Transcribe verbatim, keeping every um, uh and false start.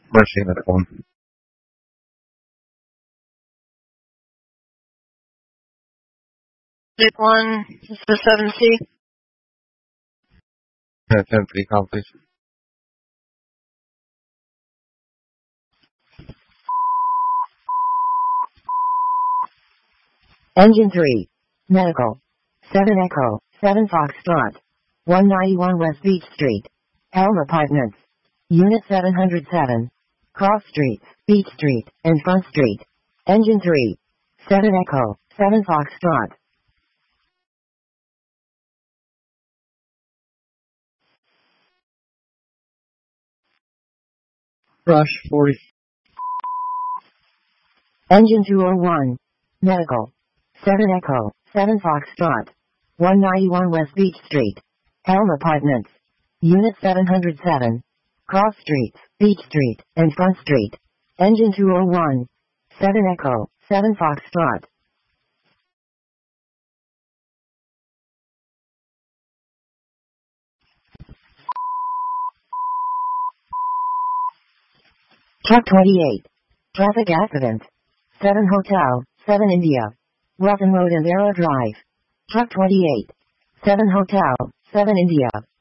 Mercy at one. Zip one, this is the seven C. ten three, call please. Engine three. Medical. seven Echo, seven Foxtrot. one ninety-one West Beach Street. Elm Apartments. Unit seven hundred seven. Cross Streets, Beach Street, and Front Street. Engine three. seven Echo, seven Foxtrot. Rush forty. Engine two oh one. Medical. seven Echo, seven Foxtrot. one ninety-one West Beach Street. Elm Apartments. Unit seven hundred seven. Cross Streets, Beach Street, and Front Street. Engine two oh one. seven Echo, seven Foxtrot. Truck twenty-eight. Traffic accident. seven Hotel, seven India. Ruffin Road and Arrow Drive. Truck twenty-eight. seven Hotel, seven India.